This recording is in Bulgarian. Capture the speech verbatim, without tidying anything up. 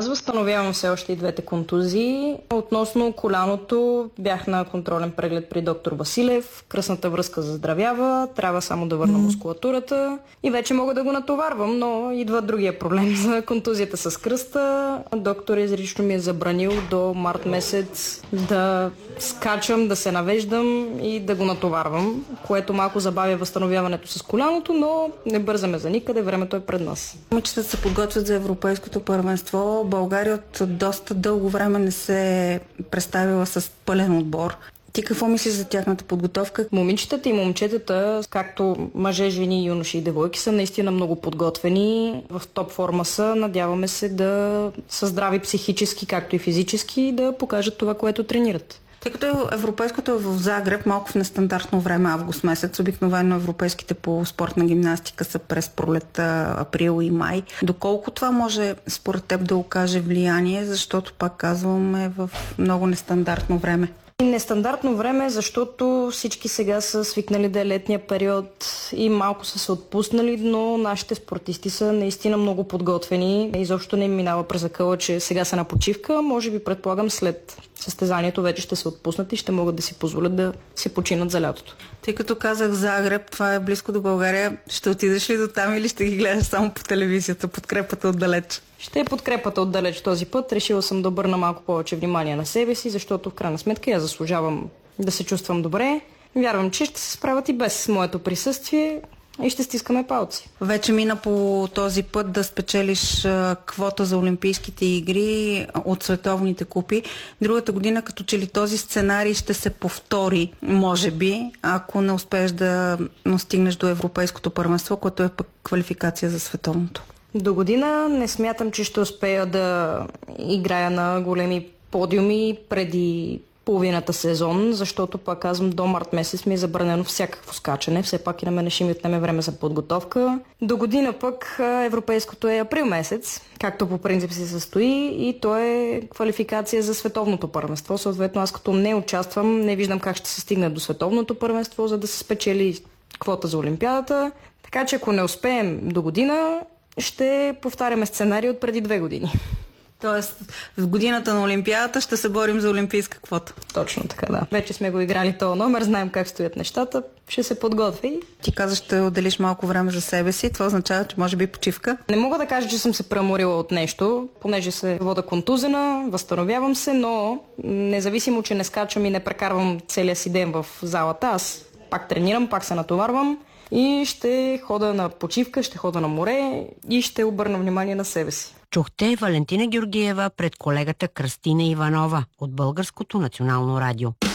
Аз възстановявам все още и двете контузии. Относно коляното, бях на контролен преглед при доктор Василев. Кръстната връзка заздравява, трябва само да върна мускулатурата и вече мога да го натоварвам, но идва другия проблем за контузията с кръста. Доктор изрично ми е забранил до март месец да скачам, да се навеждам и да го натоварвам, което малко забавя възстановяването с коляното, но не бързаме за никъде, времето е пред нас. Момичетата се подготвят за европейското първенство. България от доста дълго време не се е представила с пълен отбор. Ти какво мислиш за тяхната подготовка? Момичетата и момчетата, както мъже, жени, юноши и девойки, са наистина много подготвени. В топ форма са. Надяваме се да са здрави психически, както и физически, и да покажат това, което тренират. Тъй като европейското е в Загреб, малко в нестандартно време, август месец, обикновено европейските по спортна гимнастика са през пролета, април и май. Доколко това може според теб да окаже влияние, защото пак казвам е в много нестандартно време? Нестандартно време, защото всички сега са свикнали да е летния период и малко са се отпуснали, но нашите спортисти са наистина много подготвени. Изобщо не им минава през акъла, че сега са на почивка. Може би, предполагам, след състезанието вече ще се отпуснат и ще могат да си позволят да се починат за лятото. Тъй като казах Загреб, това е близко до България, ще отидеш ли до там или ще ги гледаш само по телевизията, подкрепата отдалеч? Ще е подкрепата отдалеч този път. Решила съм да обърна малко повече внимание на себе си, защото в крайна сметка я заслужавам да се чувствам добре. Вярвам, че ще се справят и без моето присъствие и ще стискаме палци. Вече мина по този път да спечелиш квота за Олимпийските игри от световните купи. Другата година като че ли този сценарий ще се повтори, може би, ако не успееш да стигнеш до европейското първенство, което е пък квалификация за световното. До година не смятам, че ще успея да играя на големи подиуми преди половината сезон, защото пак казвам, до март месец ми е забранено всякакво скачане. Все пак и на мене ще ми отнеме време за подготовка. До година пък европейското е април месец, както по принцип се състои, и то е квалификация за световното първенство. Съответно, аз като не участвам, не виждам как ще се стигне до световното първенство, за да се спечели квота за Олимпиадата. Така че ако не успеем до година, ще повтаряме сценарий от преди две години. Тоест, в годината на Олимпиадата ще се борим за олимпийска квота. Точно така, да. Вече сме го играли този номер, знаем как стоят нещата, ще се подготви. Ти каза, ще отделиш малко време за себе си, това означава, че може би почивка? Не мога да кажа, че съм се преуморила от нещо, понеже се вода контузена, възстановявам се, но независимо, че не скачам и не прекарвам целия си ден в залата, аз пак тренирам, пак се натоварвам и ще хода на почивка, ще хода на море и ще обърна внимание на себе си. Чухте Валентина Георгиева пред колегата Кръстина Иванова от Българското национално радио.